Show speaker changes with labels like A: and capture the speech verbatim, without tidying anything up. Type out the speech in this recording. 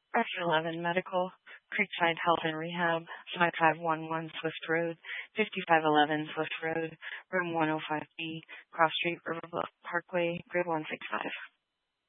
A: F eleven Medical, Creekside Health and Rehab, five five one one Swift Road, fifty-five eleven Swift Road, room one oh five B, Cross Street, Riverbluff Parkway, grid one six five.